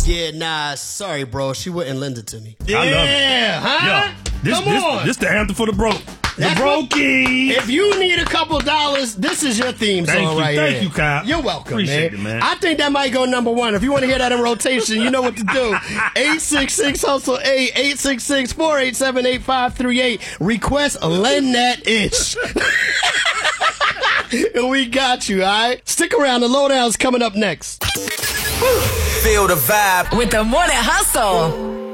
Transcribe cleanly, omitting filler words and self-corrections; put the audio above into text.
Yeah, nah, sorry, bro. She wouldn't lend it to me. I love it. Yeah, huh? Come on. This the anthem for the broke. The That's brokey. If you need a couple dollars, this is your theme song right here. Thank you, Kyle. You're welcome, Appreciate man. it, man. I think that might go number one. If you want to hear that in rotation, you know what to do. 866-HUSTLE-8, 866-487-8538. Request Lend That Itch. And we got you, all right? Stick around. The Lowdown's coming up next. Feel the vibe with the Morning Hustle.